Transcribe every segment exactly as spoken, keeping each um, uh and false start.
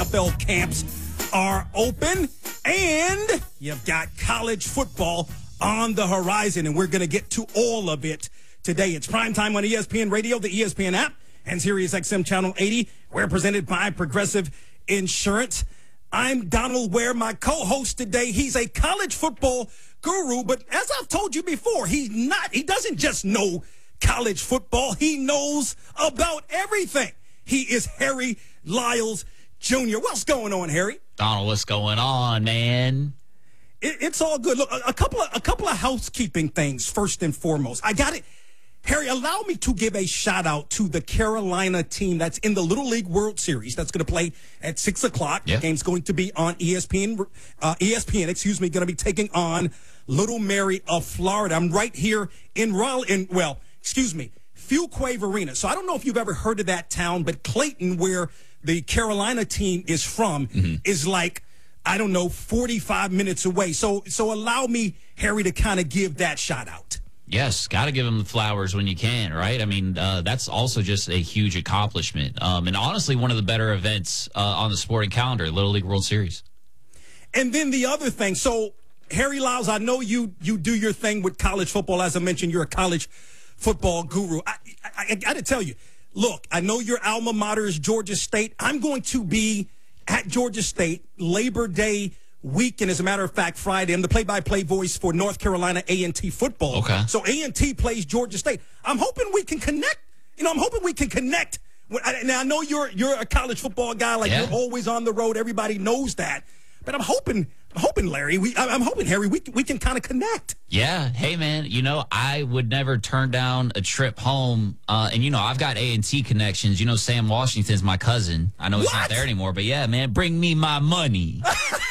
F L camps are open, and you've got college football on the horizon, and we're going to get to all of it today. It's primetime on E S P N Radio, the E S P N app, and Sirius X M Channel eighty. We're presented by Progressive Insurance. I'm Donald Ware, my co-host today. He's a college football guru, but as I've told you before, he's not, he doesn't just know college football. He knows about everything. He is Harry Lyles Junior What's going on, Harry? Donald, what's going on, man? It, it's all good. Look, a, a couple of a couple of housekeeping things first and foremost. I got it. Harry, allow me to give a shout out to the Carolina team that's in the Little League World Series. That's going to play at six o'clock. Yeah. The game's going to be on E S P N. Uh, E S P N, excuse me, going to be taking on Little Mary of Florida. I'm right here in Raleigh. In well, excuse me, Fuquay Arena. So I don't know if you've ever heard of that town, but Clayton, where the Carolina team is from, mm-hmm. is like, I don't know, forty-five minutes away. So, so allow me, Harry, to kind of give that shout out. Yes, got to give them the flowers when you can, right? I mean, uh, that's also just a huge accomplishment. Um, and honestly, one of the better events uh, on the sporting calendar, Little League World Series. And then the other thing, so Harry Lyles, I know you you do your thing with college football. As I mentioned, you're a college football guru. I, I, I got to tell you, look, I know your alma mater is Georgia State. I'm going to be at Georgia State Labor Day weekend, as a matter of fact, Friday. I'm the play-by-play voice for North Carolina A and T football. Okay. So A and T plays Georgia State. I'm hoping we can connect. You know, I'm hoping we can connect. Now, I know you're you're a college football guy. Like, yeah. You're always on the road. Everybody knows that. But I'm hoping, I'm hoping, Larry, we, I'm hoping, Harry, we, we can kind of connect. Yeah. Hey, man, you know, I would never turn down a trip home. Uh, and, you know, I've got A and T connections. You know, Sam Washington's my cousin. I know he's What? not there anymore. But, yeah, man, bring me my money.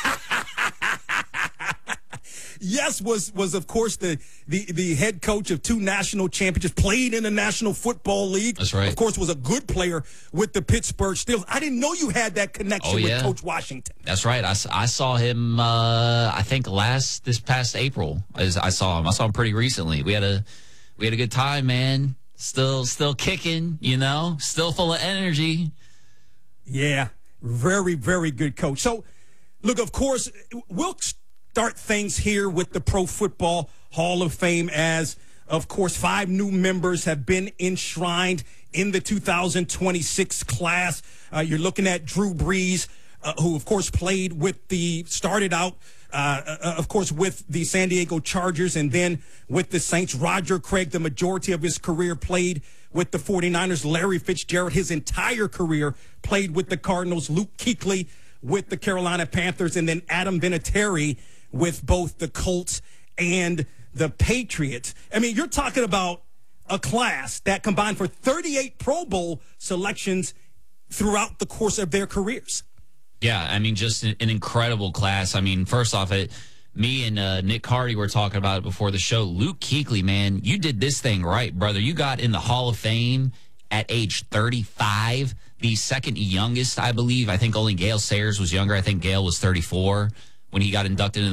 Yes, was, was of course, the, the, the head coach of two national championships, played in the National Football League. That's right. Of course, was a good player with the Pittsburgh Steelers. I didn't know you had that connection Oh, yeah. with Coach Washington. That's right. I, I saw him, uh, I think, last, this past April. I, I saw him. I saw him pretty recently. We had a, we had a good time, man. Still, still kicking, you know, still full of energy. Yeah, very, very good coach. So, look, of course, we'll start things here with the Pro Football Hall of Fame as, of course, five new members have been enshrined in the two thousand twenty-six class. Uh, you're looking at Drew Brees, uh, who, of course, played with the, started out, uh, uh, of course, with the San Diego Chargers and then with the Saints. Roger Craig, the majority of his career, played with the forty-niners. Larry Fitzgerald, his entire career, played with the Cardinals. Luke Kuechly with the Carolina Panthers, and then Adam Vinatieri with both the Colts and the Patriots. I mean, you're talking about a class that combined for thirty-eight Pro Bowl selections throughout the course of their careers. Yeah, I mean, just an, an incredible class. I mean, first off, it, me and uh, Nick Hardy were talking about it before the show. Luke Kuechly, man, you did this thing right, brother. You got in the Hall of Fame at age thirty-five, the second youngest, I believe. I think only Gale Sayers was younger. I think Gale was thirty-four when he got inducted into